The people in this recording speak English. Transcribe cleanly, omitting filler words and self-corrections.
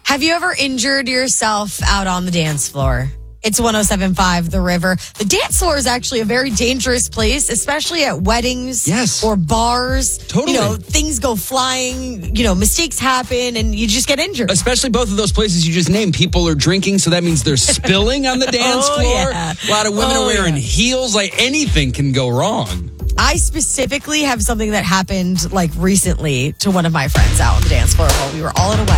Have you ever injured yourself out on the dance floor? It's 107.5 The River. The dance floor is actually a very dangerous place, especially at weddings or bars. Totally. Things go flying, mistakes happen, and you just get injured. Especially both of those places you just named. People are drinking, so that means they're spilling on the dance floor. Yeah. A lot of women are wearing heels. Like, anything can go wrong. I specifically have something that happened, recently to one of my friends out on the dance floor while we were all at a wedding.